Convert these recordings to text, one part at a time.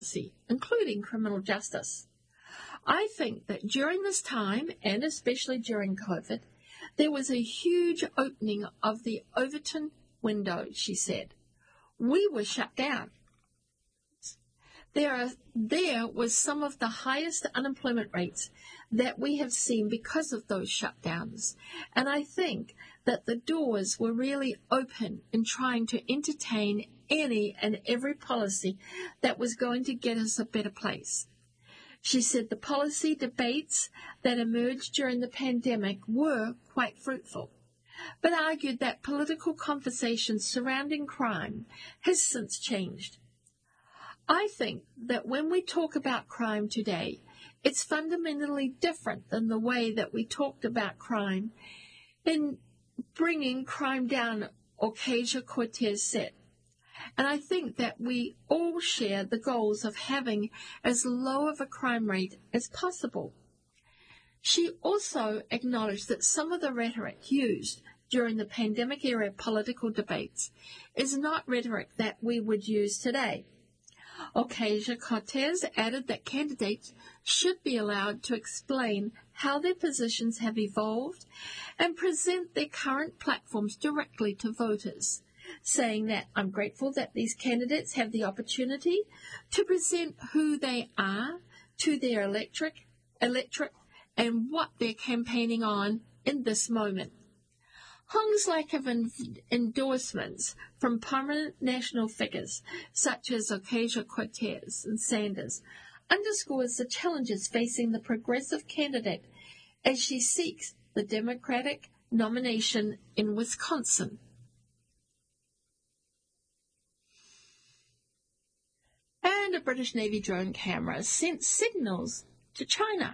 including criminal justice. I think that during this time, and especially during COVID, there was a huge opening of the Overton window, she said. We were shut down. There was some of the highest unemployment rates that we have seen because of those shutdowns. And I think that the doors were really open in trying to entertain any and every policy that was going to get us a better place. She said the policy debates that emerged during the pandemic were quite fruitful, but argued that political conversations surrounding crime has since changed. I think that when we talk about crime today, it's fundamentally different than the way that we talked about crime in bringing crime down, Ocasio-Cortez said. And I think that we all share the goals of having as low of a crime rate as possible. She also acknowledged that some of the rhetoric used during the pandemic-era political debates is not rhetoric that we would use today. Ocasio-Cortez added that candidates should be allowed to explain how their positions have evolved and present their current platforms directly to voters, saying that I'm grateful that these candidates have the opportunity to present who they are to their electorate and what they're campaigning on in this moment. Hong's lack of endorsements from prominent national figures such as Ocasio-Cortez and Sanders underscores the challenges facing the progressive candidate as she seeks the Democratic nomination in Wisconsin. And a British Navy drone camera sent signals to China.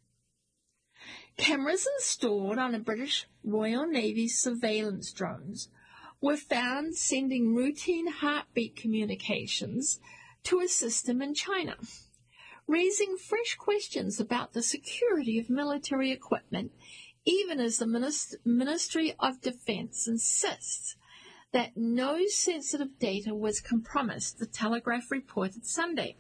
Cameras installed on a British Royal Navy surveillance drones were found sending routine heartbeat communications to a system in China, raising fresh questions about the security of military equipment, even as the Ministry of Defense insists that no sensitive data was compromised, the Telegraph reported Sunday.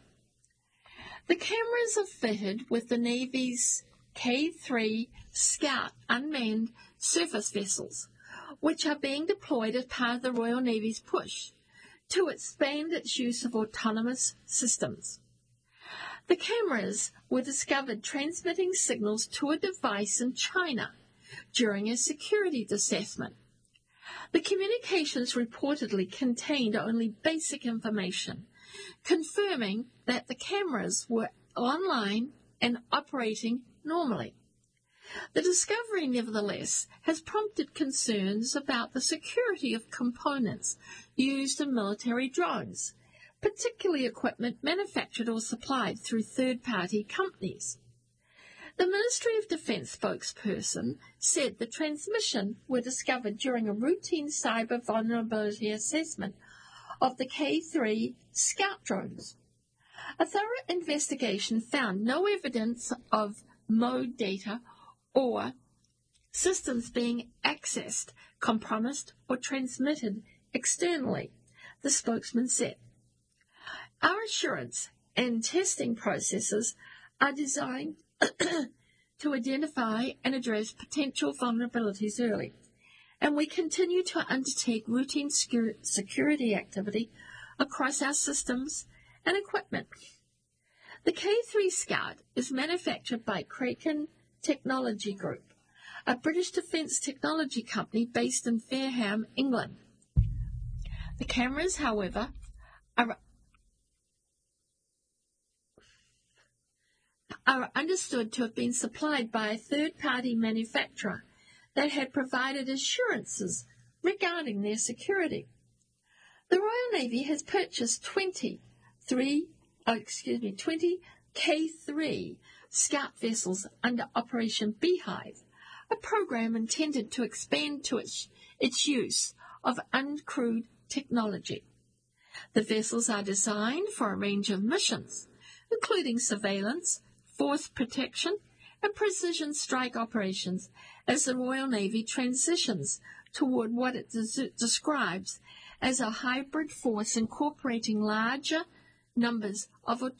The cameras are fitted with the Navy's K-3 Scout unmanned surface vessels, which are being deployed as part of the Royal Navy's push to expand its use of autonomous systems. The cameras were discovered transmitting signals to a device in China during a security assessment. The communications reportedly contained only basic information, confirming that the cameras were online and operating normally. The discovery, nevertheless, has prompted concerns about the security of components used in military drones, particularly equipment manufactured or supplied through third-party companies. The Ministry of Defense spokesperson said the transmission were discovered during a routine cyber vulnerability assessment of the K-3 Scout drones. A thorough investigation found no evidence of mode data or systems being accessed, compromised, or transmitted externally, the spokesman said. Our assurance and testing processes are designed to identify and address potential vulnerabilities early, and we continue to undertake routine security activity across our systems and equipment. The K-3 Scout is manufactured by Kraken Technology Group, a British defence technology company based in Fareham, England. The cameras, however, are understood to have been supplied by a third-party manufacturer that had provided assurances regarding their security. The Royal Navy has purchased 20 K-3 Scout vessels under Operation Beehive, a program intended to expand to its use of uncrewed technology. The vessels are designed for a range of missions, including surveillance, force protection, and precision strike operations as the Royal Navy transitions toward what it describes as a hybrid force incorporating larger numbers of